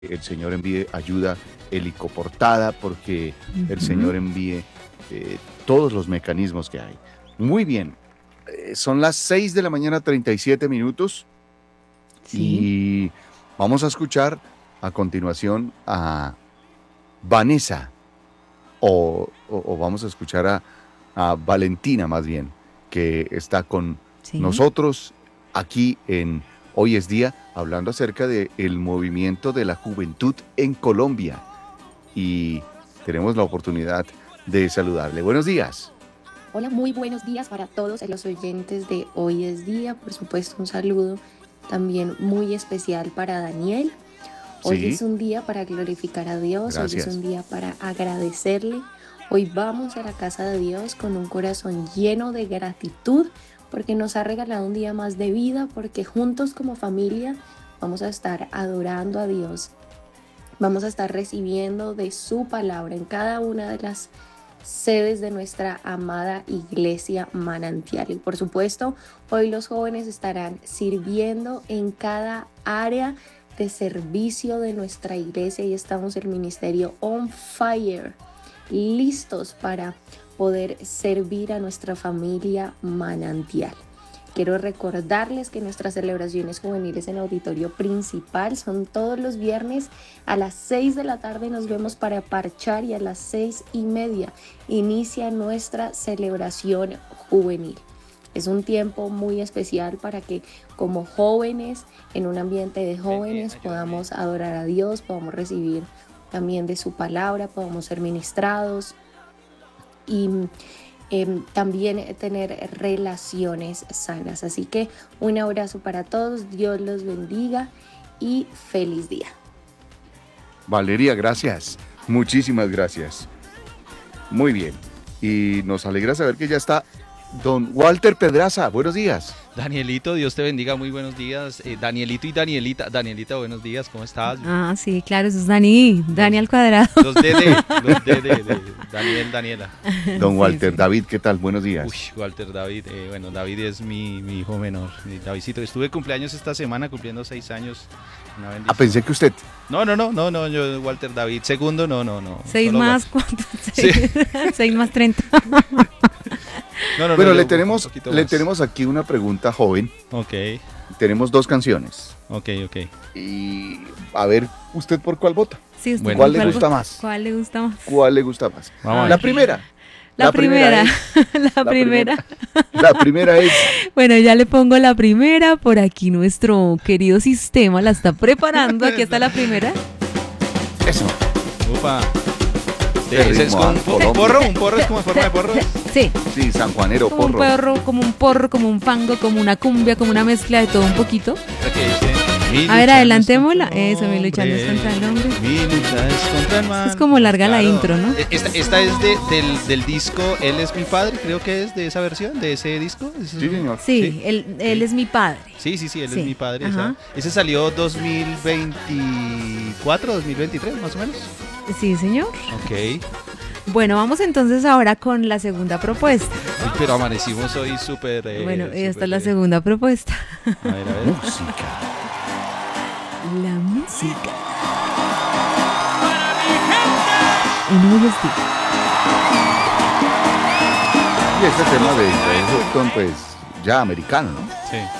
el Señor envíe ayuda helicoportada, porque el Señor envíe todos los mecanismos que hay. Muy bien, son las 6 de la mañana, 37 minutos, y vamos a escuchar a continuación a Vanessa, o vamos a escuchar a Valentina más bien, que está con nosotros aquí en Hoy es Día, hablando acerca del movimiento de la juventud en Colombia. Y tenemos la oportunidad de saludarle. Buenos días. Hola, muy buenos días para todos los oyentes de Hoy es Día. Por supuesto, un saludo también muy especial para Daniel. Hoy es un día para glorificar a Dios. Gracias. Hoy es un día para agradecerle. Hoy vamos a la casa de Dios con un corazón lleno de gratitud, porque nos ha regalado un día más de vida, porque juntos como familia vamos a estar adorando a Dios. Vamos a estar recibiendo de su palabra en cada una de las sedes de nuestra amada iglesia Manantial. Y por supuesto, hoy los jóvenes estarán sirviendo en cada área de servicio de nuestra iglesia y estamos el ministerio on fire, listos para poder servir a nuestra familia Manantial. Quiero recordarles que nuestras celebraciones juveniles en auditorio principal son todos los viernes a las 6 de la tarde. Nos vemos para parchar y a las 6:30 inicia nuestra celebración juvenil. Es un tiempo muy especial para que como jóvenes, en un ambiente de jóvenes, podamos adorar a Dios, podamos recibir también de su palabra, podamos ser ministrados y también tener relaciones sanas. Así que un abrazo para todos, Dios los bendiga y feliz día. Valeria, gracias. Muchísimas gracias. Muy bien. Y nos alegra saber que ya está don Walter Pedraza. Buenos días. Danielito, Dios te bendiga, muy buenos días. Danielito y Danielita. Danielita, buenos días, ¿cómo estás? Ah, sí, claro, eso es Dani al cuadrado. Los D de Daniel, Daniela. Don Walter, sí. David, ¿qué tal? Buenos días. Uy, Walter David, David es mi hijo menor, mi Davidcito. Estuve de cumpleaños esta semana, cumpliendo 6 años. Ah, pensé que usted. No, yo, Walter David, segundo, no. 6 más, ¿cuánto? 6 más 30. Bueno, le tenemos aquí una pregunta joven. Ok. Tenemos 2 canciones. Ok. Y a ver, ¿usted por cuál vota? Sí, bueno, ¿Cuál le gusta más? ¿Cuál le gusta más? ¿Cuál le gusta más? Vamos la primera. La primera es... Bueno, ya le pongo la primera. Por aquí nuestro querido sistema la está preparando. Aquí está la primera. Eso. Upa. ¿Ese es con un porro? ¿Un porro es como en forma de porro? Sí. Sí, sanjuanero, como porro. Como un porro, como un fango, como una cumbia, como una mezcla de todo un poquito. Okay, a ver, adelantémosla. Eso, mi lucha no es contra el hombre. Mi lucha es contra el mal. Es como larga la intro, ¿no? Esta es del disco Él es mi padre, creo que es de esa versión, de ese disco. Sí, señor. Sí, él es mi padre. Sí, él es mi padre. Ese salió 2024, 2023, más o menos. Sí, señor. Ok. Bueno, vamos entonces ahora con la segunda propuesta. Uy, pero amanecimos hoy súper... bueno, esta es la segunda propuesta. A ver. Música. La música. En Hoy es Día. Y este tema de Houston, pues ya americano, ¿no? Sí.